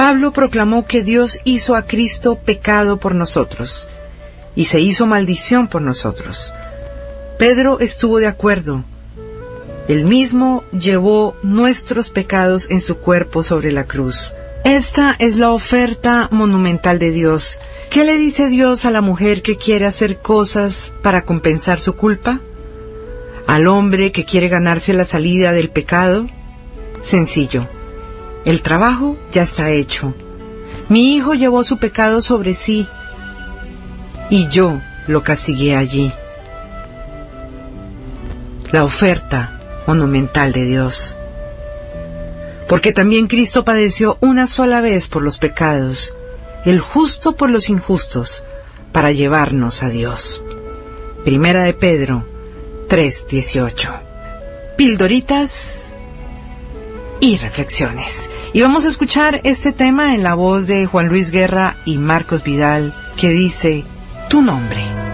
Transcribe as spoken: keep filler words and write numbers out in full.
Pablo proclamó que Dios hizo a Cristo pecado por nosotros y se hizo maldición por nosotros. Pedro estuvo de acuerdo. Él mismo llevó nuestros pecados en su cuerpo sobre la cruz. Esta es la oferta monumental de Dios. ¿Qué le dice Dios a la mujer que quiere hacer cosas para compensar su culpa? ¿Al hombre que quiere ganarse la salida del pecado? Sencillo. El trabajo ya está hecho. Mi hijo llevó su pecado sobre sí y yo lo castigué allí. La oferta monumental de Dios. Porque también Cristo padeció una sola vez por los pecados, el justo por los injustos, para llevarnos a Dios. Primera de Pedro tres dieciocho. Pildoritas y reflexiones. Y vamos a escuchar este tema en la voz de Juan Luis Guerra y Marcos Vidal, que dice: Tu nombre.